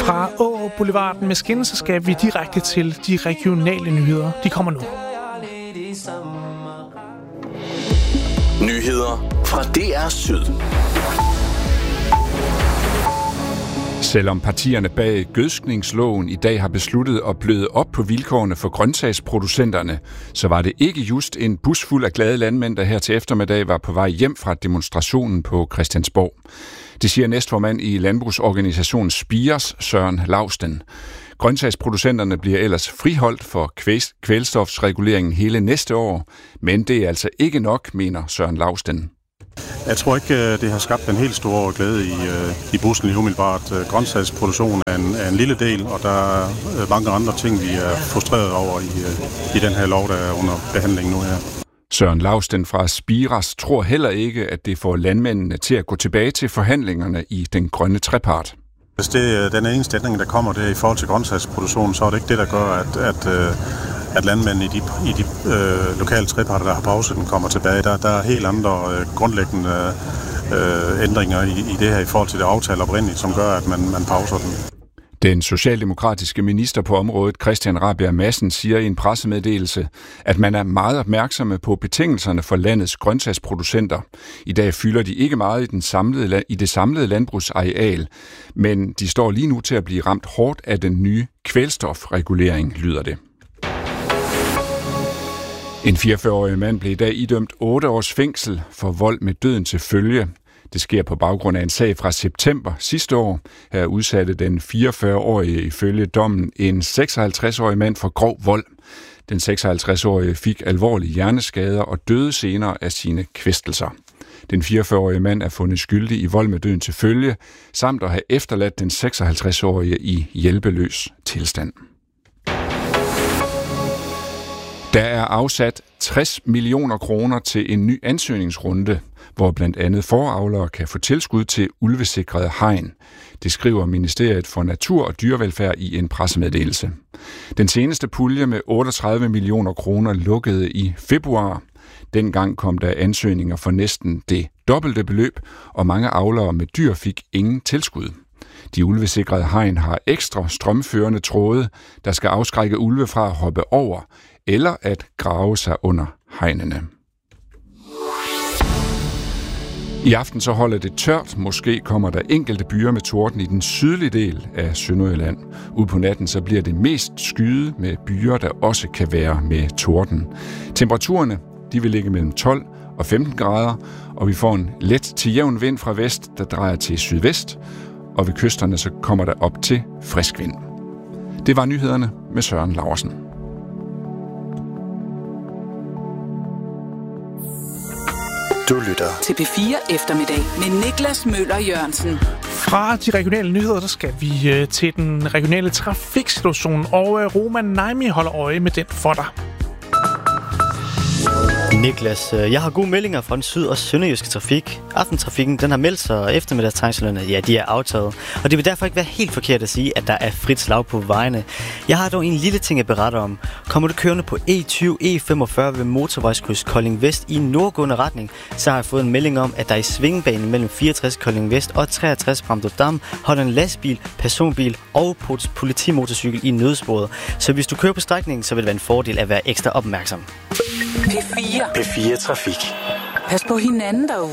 Fra Ågerup Boulevarden med skinner, så skal vi direkte til de regionale nyheder. De kommer nu. Nyheder fra DR Syd. Selvom partierne bag gødskningsloven i dag har besluttet at bløde op på vilkårene for grøntsagsproducenterne, så var det ikke just en bus fuld af glade landmænd, der her til eftermiddag var på vej hjem fra demonstrationen på Christiansborg. Det siger næstformand i landbrugsorganisationen Spiras, Søren Lausten. Grøntsagsproducenterne bliver ellers friholdt for kvælstofsreguleringen hele næste år, men det er altså ikke nok, mener Søren Lausten. Jeg tror ikke, det har skabt en helt stor glæde i bussen lige umiddelbart. Grøntsagsproduktion er en lille del, og der er mange andre ting, vi er frustreret over i den her lov, der er under behandling nu her. Søren Lausten fra Spiras tror heller ikke, at det får landmændene til at gå tilbage til forhandlingerne i den grønne trepart. Hvis den eneste ændring, der kommer det i forhold til grøntsagsproduktion, så er det ikke det, der gør, at landmændene i de lokale treparter, der har pause, den kommer tilbage. Der er helt andre grundlæggende ændringer i det her i forhold til det aftale oprindeligt, som gør, at man pauser den. Den socialdemokratiske minister på området, Christian Rabjerg Madsen, siger i en pressemeddelelse, at man er meget opmærksomme på betingelserne for landets grøntsagsproducenter. I dag fylder de ikke meget i det samlede landbrugsareal, men de står lige nu til at blive ramt hårdt af den nye kvælstofregulering, lyder det. En 44-årig mand blev i dag idømt 8 års fængsel for vold med døden til følge. Det sker på baggrund af en sag fra september sidste år. Her udsatte den 44-årige ifølge dommen en 56-årig mand for grov vold. Den 56-årige fik alvorlige hjerneskader og døde senere af sine kvæstelser. Den 44-årige mand er fundet skyldig i vold med døden til følge, samt at have efterladt den 56-årige i hjælpeløs tilstand. Der er afsat 60 millioner kroner til en ny ansøgningsrunde, hvor blandt andet foravlere kan få tilskud til ulvesikrede hegn. Det skriver Ministeriet for Natur og Dyrevelfærd i en pressemeddelelse. Den seneste pulje med 38 millioner kroner lukkede i februar. Dengang kom der ansøgninger for næsten det dobbelte beløb, og mange avlere med dyr fik ingen tilskud. De ulvesikrede hegn har ekstra strømførende tråde, der skal afskrække ulve fra at hoppe over eller at grave sig under hegnene. I aften så holder det tørt. Måske kommer der enkelte byer med torden i den sydlige del af Sønderjylland. Ude på natten så bliver det mest skyet med byer, der også kan være med torden. Temperaturerne de vil ligge mellem 12 og 15 grader, og vi får en let til jævn vind fra vest, der drejer til sydvest, og ved kysterne så kommer der op til frisk vind. Det var nyhederne med Søren Laursen. Du lytter til P4 Eftermiddag med Niklas Møller Jørgensen. Fra de regionale nyheder, der skal vi til den regionale trafiksituation, og Roman Naimi holder øje med den for dig. Niklas, jeg har gode meldinger fra den syd- og sønderjyske trafik. Aftentrafikken den har meldt sig, og eftermiddagstrængslerne, ja, de er aftaget. Og det vil derfor ikke være helt forkert at sige, at der er frit slag på vejene. Jeg har dog en lille ting at berette om. Kommer du kørende på E20, E45 ved motorvejskryds Kolding Vest i nordgående retning, så har jeg fået en melding om, at der i svingebanen mellem 64 Kolding Vest og 63 Bramdrup-Dam holder en lastbil, personbil og politimotorcykel i nødsporet. Så hvis du kører på strækningen, så vil det være en fordel at være ekstra opmærksom. P4 P4 Trafik. Pas på hinanden derude.